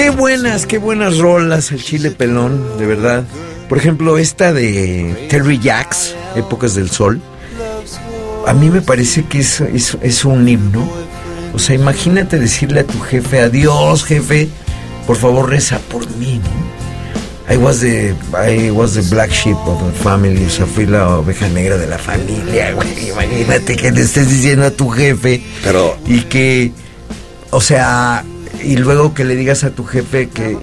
Qué buenas rolas el Chile Pelón, de verdad. Por ejemplo, esta de Terry Jacks, Épocas del Sol. A mí me parece que es un himno. O sea, imagínate decirle a tu jefe: adiós, jefe, por favor reza por mí, ¿no? I was the black sheep of the family. O sea, fui la oveja negra de la familia, güey. Imagínate que le estés diciendo a tu jefe. Pero... Y que, o sea, y luego que le digas a tu jefe que